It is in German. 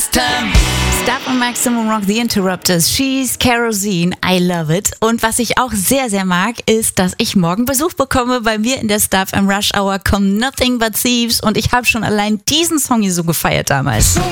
Stuff on Maximum Rock, The Interrupters, She's Kerosene, I love it. Und was ich auch sehr, sehr mag, ist, dass ich morgen Besuch bekomme bei mir in der Stuff am Rush Hour, kommen Nothing But Thieves und ich habe schon allein diesen Song hier so gefeiert damals.